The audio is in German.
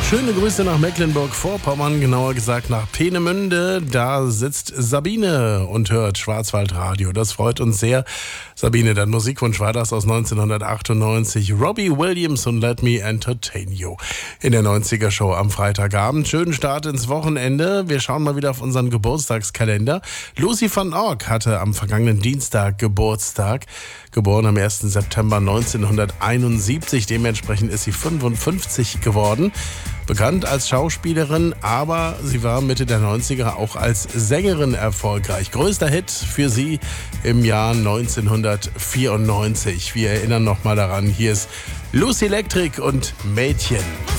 Schöne Grüße nach Mecklenburg-Vorpommern, genauer gesagt nach Peenemünde. Da sitzt Sabine und hört Schwarzwaldradio. Das freut uns sehr. Sabine, dein Musikwunsch war das aus 1998. Robbie Williams und Let Me Entertain You in der 90er-Show am Freitagabend. Schönen Start ins Wochenende. Wir schauen mal wieder auf unseren Geburtstagskalender. Lucy van Ork hatte am vergangenen Dienstag Geburtstag. Geboren am 1. September 1971. Dementsprechend ist sie 55 geworden. Bekannt als Schauspielerin, aber sie war Mitte der 90er auch als Sängerin erfolgreich. Größter Hit für sie im Jahr 1994. Wir erinnern nochmal daran, hier ist Lucy Electric und Mädchen.